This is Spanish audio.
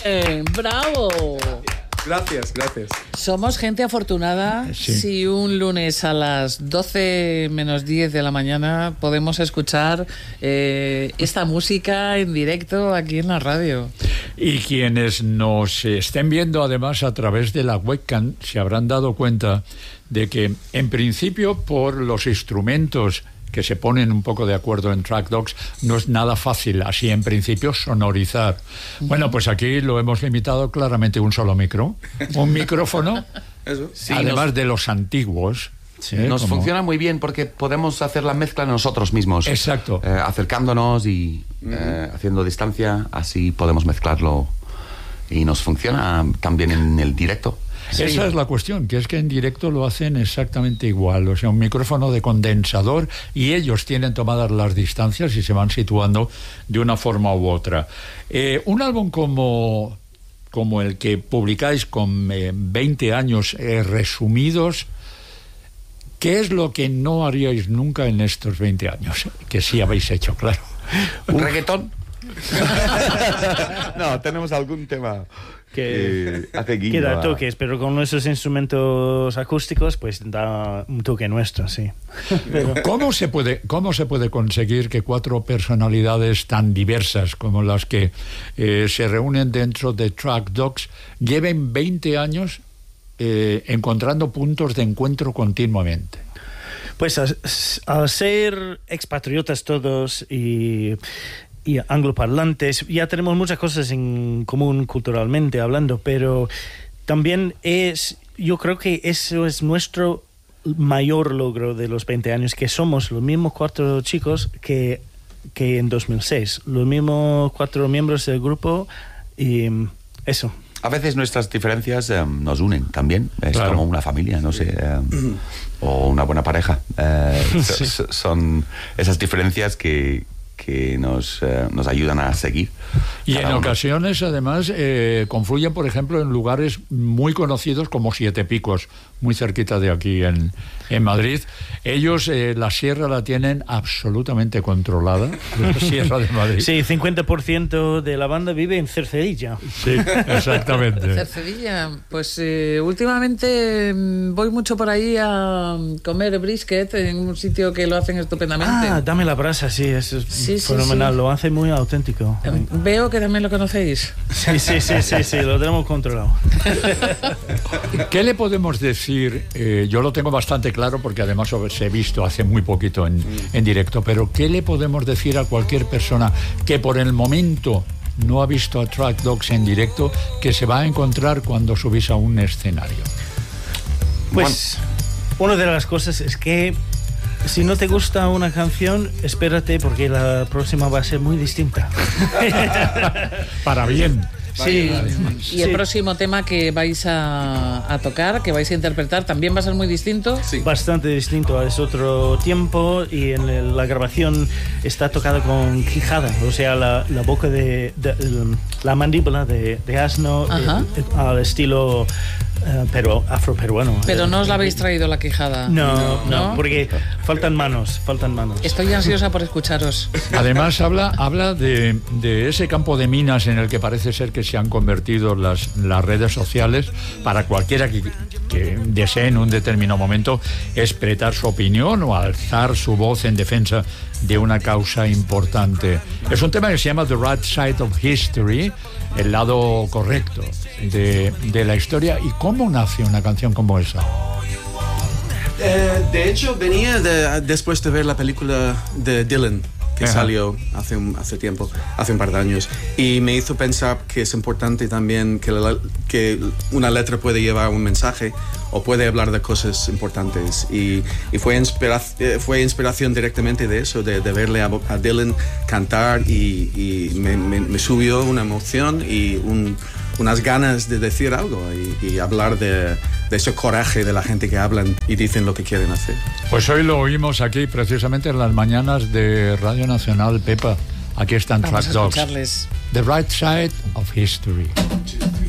¡Bravo! Gracias. Somos gente afortunada si un lunes a las 12 menos 10 de la mañana podemos escuchar esta música en directo aquí en la radio. Y quienes nos estén viendo además a través de la webcam se habrán dado cuenta de que en principio por los instrumentos que se ponen un poco de acuerdo en Track Dogs, no es nada fácil, así en principio, sonorizar. Bueno, pues aquí lo hemos limitado claramente un solo un micrófono, Eso. Sí, además de los antiguos. Sí, nos funciona muy bien porque podemos hacer la mezcla nosotros mismos. Exacto. Acercándonos y haciendo distancia, así podemos mezclarlo y nos funciona también en el directo. Sí. Esa es la cuestión, que es que en directo lo hacen exactamente igual, o sea, un micrófono de condensador y ellos tienen tomadas las distancias y se van situando de una forma u otra. Un álbum como el que publicáis con 20 años resumidos, ¿qué es lo que no haríais nunca en estos 20 años? Que sí habéis hecho, claro. ¿Un reggaetón? No, tenemos algún tema que hace guiño. Que da toques, pero con nuestros instrumentos acústicos, pues da un toque nuestro, sí. Pero... ¿Cómo se puede conseguir que cuatro personalidades tan diversas como las que se reúnen dentro de Track Dogs lleven 20 años encontrando puntos de encuentro continuamente? Pues al ser expatriotas todos y angloparlantes, ya tenemos muchas cosas en común culturalmente hablando, pero también yo creo que eso es nuestro mayor logro de los 20 años, que somos los mismos cuatro chicos que en 2006, los mismos cuatro miembros del grupo y eso. A veces nuestras diferencias nos unen también, es claro, como una familia, no sé, o una buena pareja. Son esas diferencias que nos ayudan a seguir. Y en ocasiones, además, confluyen, por ejemplo, en lugares muy conocidos como Siete Picos, muy cerquita de aquí en Madrid. Ellos la sierra la tienen absolutamente controlada, la Sierra de Madrid. Sí, 50% de la banda vive en Cercedilla. Sí, exactamente. Cercedilla, pues últimamente voy mucho por ahí a comer brisket en un sitio que lo hacen estupendamente. Ah, Dame la Brasa, sí, eso es fenomenal, sí. Lo hace muy auténtico. Veo que también lo conocéis. Sí, lo tenemos controlado. ¿Qué le podemos decir? Yo lo tengo bastante claro porque además os he visto hace muy poquito en directo, pero ¿qué le podemos decir a cualquier persona que por el momento no ha visto a Track Dogs en directo, que se va a encontrar cuando subís a un escenario? Pues una de las cosas es que si no te gusta una canción, espérate porque la próxima va a ser muy distinta. Para bien. Sí, y el próximo tema que vais a tocar, que vais a interpretar, ¿también va a ser muy distinto? Sí. Bastante distinto, es otro tiempo y en la grabación está tocado con quijada, o sea, la boca la mandíbula de asno al estilo pero afroperuano. Pero no os la habéis traído la quijada. No, porque faltan manos. Estoy ansiosa por escucharos. Además habla de ese campo de minas en el que parece ser que se han convertido las redes sociales para cualquiera que desee en un determinado momento expresar su opinión o alzar su voz en defensa de una causa importante. Es un tema que se llama The Right Side of History, el lado correcto de la historia. ¿Y cómo nace una canción como esa? De hecho, venía después de ver la película de Dylan, que salió hace un par de años, y me hizo pensar que es importante también que una letra puede llevar un mensaje o puede hablar de cosas importantes, y fue inspiración directamente de eso, de verle a Dylan cantar, y me subió una emoción y unas ganas de decir algo y hablar de ese coraje de la gente que hablan y dicen lo que quieren hacer. Pues hoy lo oímos aquí precisamente en las mañanas de Radio Nacional, Pepa. Aquí están Track Dogs. Escucharles. The Right Side of History.